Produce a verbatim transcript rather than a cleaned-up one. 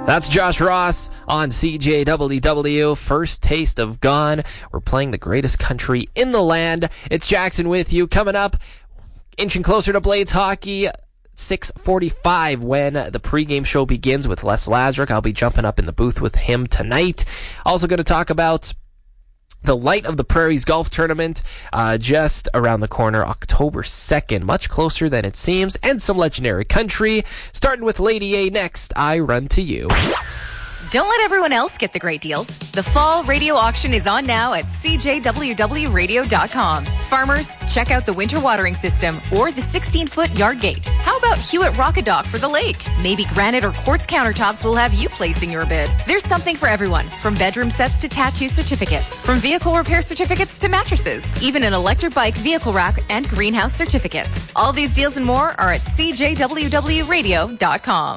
That's Josh Ross on C J W W. First taste of gone. We're playing the greatest country in the land. It's Jackson with you. Coming up, inching closer to Blades hockey. six forty-five when the pregame show begins with Les Lazaruk. I'll be jumping up in the booth with him tonight. Also going to talk about the Light of the Prairies Golf Tournament, uh, just around the corner, October second, much closer than it seems, and some legendary country. Starting with Lady A next, I Run to You. Don't let everyone else get the great deals. The fall radio auction is on now at C J W W radio dot com. Farmers, check out the winter watering system or the sixteen-foot yard gate. How about Hewitt Rockadock for the lake? Maybe granite or quartz countertops will have you placing your bid. There's something for everyone, from bedroom sets to tattoo certificates, from vehicle repair certificates to mattresses, even an electric bike vehicle rack and greenhouse certificates. All these deals and more are at C J W W radio dot com.